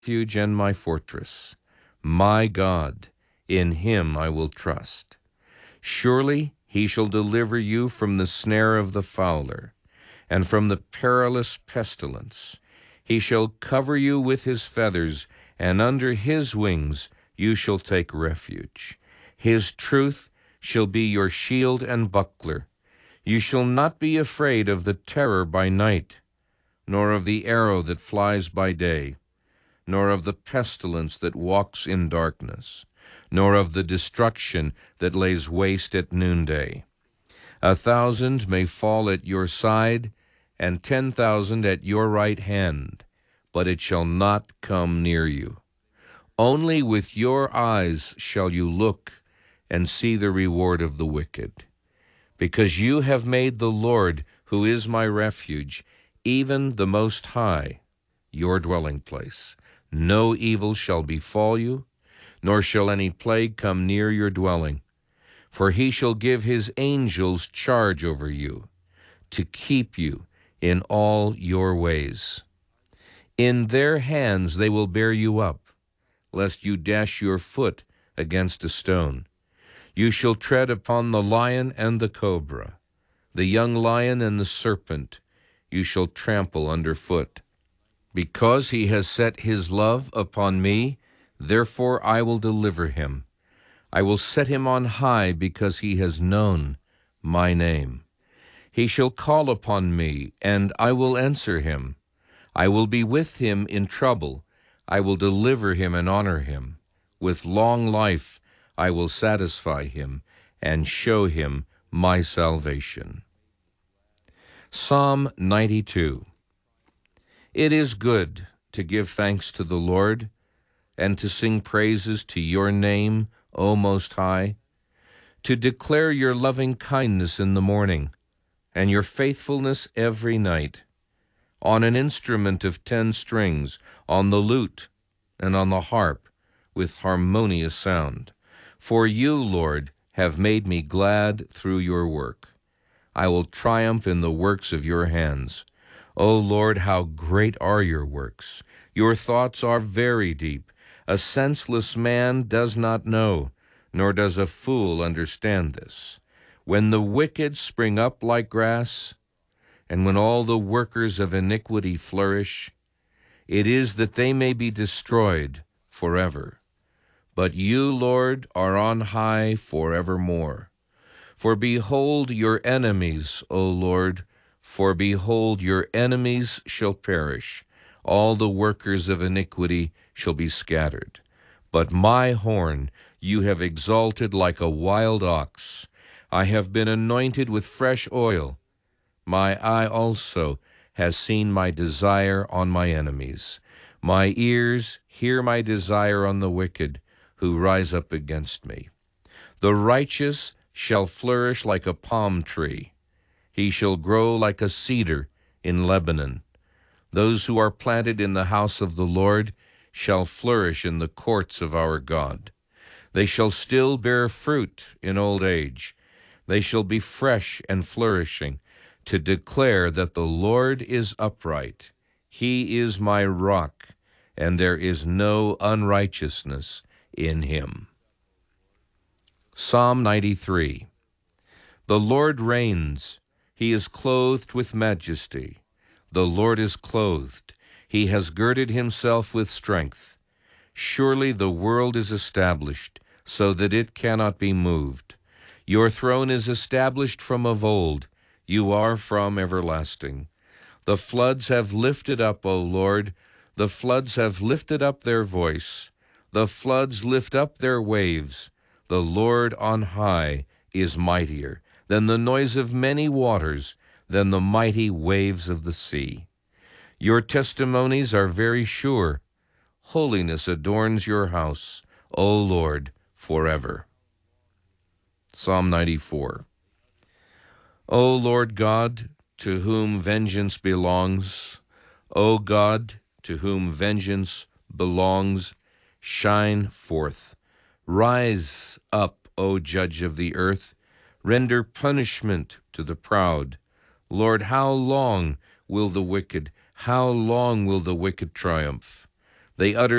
refuge and my fortress. My God, in him I will trust. Surely he shall deliver you from the snare of the fowler, and from the perilous pestilence. He shall cover you with his feathers, and under his wings you shall take refuge. His truth shall be your shield and buckler. You shall not be afraid of the terror by night, nor of the arrow that flies by day, nor of the pestilence that walks in darkness, nor of the destruction that lays waste at noonday. 1,000 may fall at your side, and 10,000 at your right hand, but it shall not come near you. Only with your eyes shall you look and see the reward of the wicked. Because you have made the Lord, who is my refuge, even the Most High, your dwelling place. No evil shall befall you, nor shall any plague come near your dwelling. For he shall give his angels charge over you, to keep you in all your ways. In their hands they will bear you up, lest you dash your foot against a stone. You shall tread upon the lion and the cobra, the young lion and the serpent you shall trample underfoot. Because he has set his love upon me, therefore I will deliver him. I will set him on high because he has known my name. He shall call upon me, and I will answer him. I will be with him in trouble. I will deliver him and honor him. With long life I will satisfy him and show him my salvation. Psalm 92. It is good to give thanks to the Lord and to sing praises to your name, O Most High, to declare your loving kindness in the morning and your faithfulness every night, on an instrument of 10 strings, on the lute and on the harp with harmonious sound. For you, Lord, have made me glad through your work. I will triumph in the works of your hands. O Lord, how great are your works! Your thoughts are very deep. A senseless man does not know, nor does a fool understand this. When the wicked spring up like grass, and when all the workers of iniquity flourish, it is that they may be destroyed forever. But you, Lord, are on high forevermore. For behold your enemies, O Lord, for behold your enemies shall perish. All the workers of iniquity shall be scattered. But my horn you have exalted like a wild ox. I have been anointed with fresh oil. My eye also has seen my desire on my enemies. My ears hear my desire on the wicked, who rise up against me. The righteous shall flourish like a palm tree. He shall grow like a cedar in Lebanon. Those who are planted in the house of the Lord shall flourish in the courts of our God. They shall still bear fruit in old age. They shall be fresh and flourishing, to declare that the Lord is upright. He is my rock, and there is no unrighteousness in him. Psalm 93. The Lord reigns. He is clothed with majesty. The Lord is clothed. He has girded himself with strength. Surely the world is established, so that it cannot be moved. Your throne is established from of old. You are from everlasting. The floods have lifted up, O Lord. The floods have lifted up their voice. The floods lift up their waves. The Lord on high is mightier than the noise of many waters, than the mighty waves of the sea. Your testimonies are very sure. Holiness adorns your house, O Lord, forever. Psalm 94. O Lord God, to whom vengeance belongs, O God, to whom vengeance belongs, shine forth. Rise up, O Judge of the earth. Render punishment to the proud. Lord, how long will the wicked triumph? They utter